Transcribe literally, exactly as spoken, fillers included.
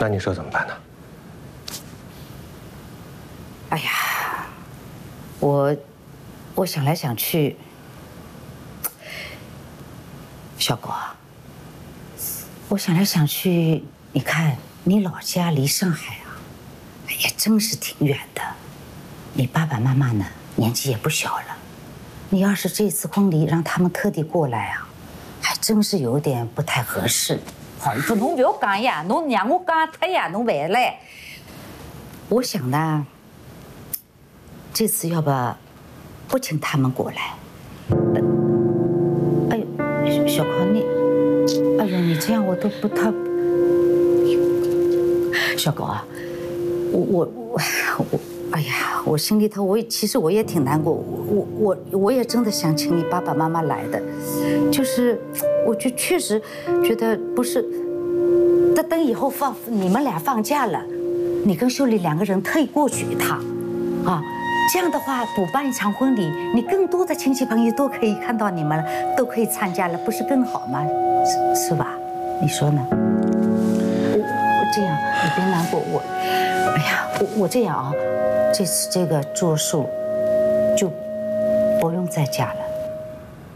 那你说怎么办呢？ 哎呀，我我想来想去，小狗啊，我想来想去，你看你老家离上海啊，哎呀，真是挺远的。你爸爸妈妈呢，年纪也不小了。你要是这次婚礼让他们特地过来啊，还真是有点不太合适。哦，不，侬不要讲呀，侬让我讲脱呀，侬回来。我想呢，这次要不不请他们过来。哎呦，小康你，哎呦，你这样我都不太。小狗啊，我我我我。哎呀，我心里头我也其实我也挺难过，我我我也真的想请你爸爸妈妈来的，就是我就确实觉得不是，等等以后放你们俩放假了，你跟秀丽两个人特意过去一趟，啊，这样的话补办一场婚礼，你更多的亲戚朋友都可以看到你们了，都可以参加了，不是更好吗？是是吧？你说呢？我我这样，你别难过，我，哎呀，我我这样啊。这次这个住宿就不用再加了。